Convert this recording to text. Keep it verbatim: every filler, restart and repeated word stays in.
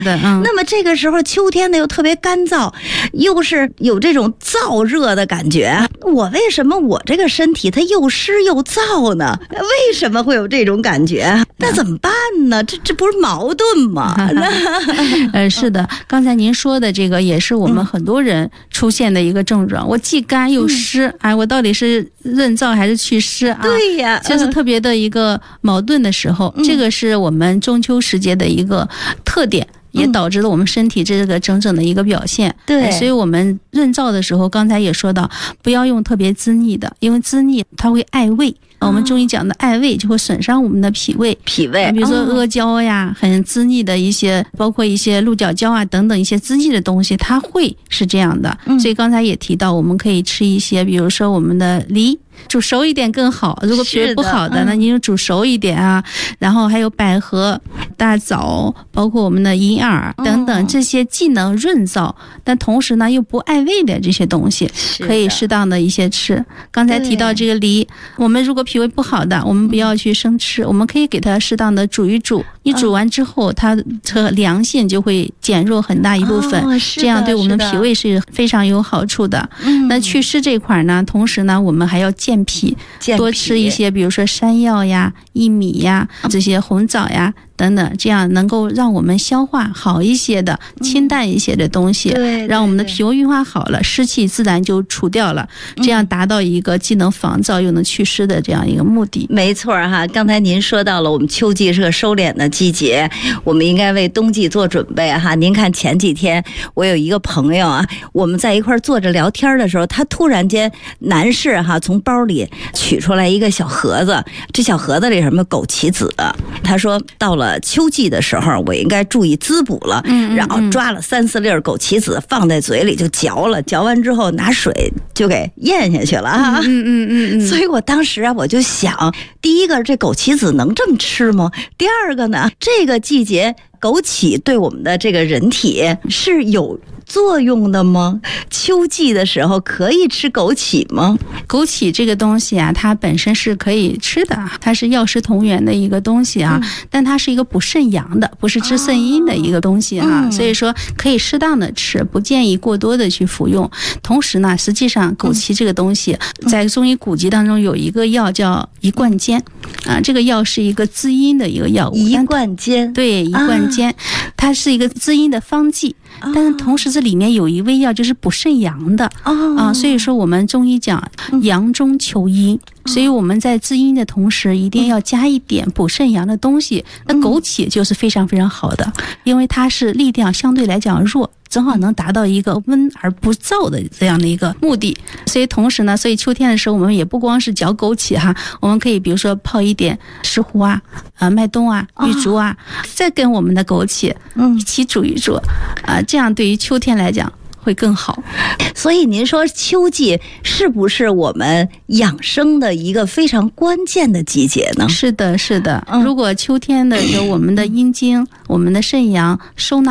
对，嗯， 那么这个时候秋天呢又特别干燥，又是有这种燥热的感觉，我为什么我这个身体它又湿又燥呢？为什么会有这种感觉？那怎么办呢？这这不是矛盾吗？ 呃，是的，刚才您说的这个也是我们很多人出现的一个症状，我既干又湿，嗯、哎，我到底是润燥还是祛湿啊？ 对呀， 就是特别的一个矛盾的时候，嗯、这个是我们中秋时节的一个特点。也导致了我们身体这个整整的一个表现。 对、 嗯，所以我们润燥的时候，刚才也说到，不要用特别滋腻的，因为滋腻它会碍胃。我们中医讲的碍胃就会损伤我们的脾胃， 脾胃， 比如说阿胶呀，很滋腻的一些，包括一些鹿角胶啊等等一些滋腻的东西，它会是这样的。所以刚才也提到，我们可以吃一些，比如说我们的梨。煮熟一点更好，如果脾胃不好的，那你就煮熟一点啊。然后还有百合、大枣，包括我们的银耳等等，这些既能润燥，但同时呢又不碍胃的这些东西，可以适当的一些吃。刚才提到这个梨，我们如果脾胃不好的，我们不要去生吃，我们可以给它适当的煮一煮。你煮完之后，它这个凉性就会减弱很大一部分， 哦、 这样对我们的脾胃是非常有好处的。那祛湿这块呢，同时呢，我们还要健脾，多吃一些，比如说山药呀、薏米呀、这些红枣呀等等，这样能够让我们消化好一些的、清淡一些的东西， 嗯、 让我们的脾胃运化好了，湿气自然就除掉了，这样达到一个既能防燥又能祛湿的这样一个目的。 没错哈，刚才您说到了我们秋季是个收敛的季节，我们应该为冬季做准备哈。您看前几天我有一个朋友啊，我们在一块坐着聊天的时候，他突然间男士哈从包里取出来一个小盒子，这小盒子里什么枸杞子，他说到了秋季的时候我应该注意滋补了， 嗯嗯嗯然后抓了三四粒枸杞子放在嘴里就嚼了，嚼完之后拿水就给咽下去了啊。 嗯嗯嗯嗯。 所以我当时啊我就想，第一个这枸杞子能这么吃吗？第二个呢，这个季节枸杞对我们的这个人体是有作用的吗？秋季的时候可以吃枸杞吗？ 枸杞这个东西啊，它本身是可以吃的，它是药食同源的一个东西啊，嗯、但它是一个补肾阳的，不是治肾阴的一个东西哈、啊嗯。所以说可以适当的吃，不建议过多的去服用。同时呢，实际上枸杞这个东西，嗯、在中医古籍当中有一个药叫一贯煎啊，这个药是一个滋阴的一个药物。 一贯煎， 对，一贯煎、啊，它是一个滋阴的方剂。但是同时这里面有一味药就是补肾阳的、哦、啊，所以说我们中医讲阳中求阴、嗯、所以我们在滋阴的同时一定要加一点补肾阳的东西、嗯、那枸杞就是非常非常好的，因为它是力量相对来讲弱，正好能达到一个温而不燥的这样的一个目的。所以同时呢，所以秋天的时候我们也不光是嚼枸杞哈，我们可以比如说泡一点石斛啊、呃麦冬啊、玉竹啊、哦、再跟我们的枸杞一起煮一煮啊、呃，这样对于秋天来讲会更好。 所以您说秋季是不是我们养生的一个非常关键的季节呢？ 是的，是的。如果秋天的时候我们的阴经、我们的肾阳收纳